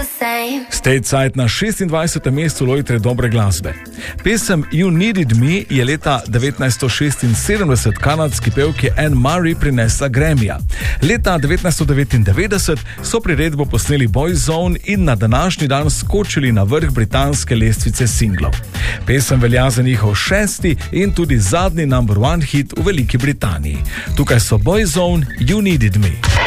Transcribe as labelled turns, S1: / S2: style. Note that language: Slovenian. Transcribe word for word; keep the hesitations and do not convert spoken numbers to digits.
S1: Stateside na šestindvajsetem mestu lojtre dobre glasbe. Pesem You Needed Me je leta devetnajststo šestinsedemdeset kanadski pevki Anne Murray prinesla Grammyja. Leta devetnajststo devetindevetdeset so priredbo posneli Boyzone in na današnji dan skočili na vrh britanske lestvice singlov. Pesem velja za njihov šesti in tudi zadnji number one hit v Veliki Britaniji. Tukaj so Boyzone, You Needed Me.